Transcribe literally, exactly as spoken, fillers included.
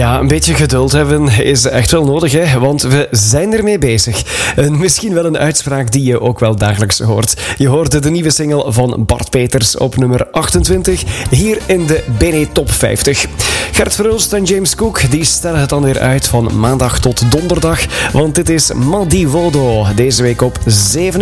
Ja, een beetje geduld hebben is echt wel nodig, hè? Want we zijn ermee bezig. En misschien wel een uitspraak die je ook wel dagelijks hoort. Je hoorde de nieuwe single van Bart Peters op nummer achtentwintig, hier in de B N E Top vijftig. Gert Verhulst en James Cook die stellen het dan weer uit van maandag tot donderdag, want dit is Madivodo, deze week op zeven.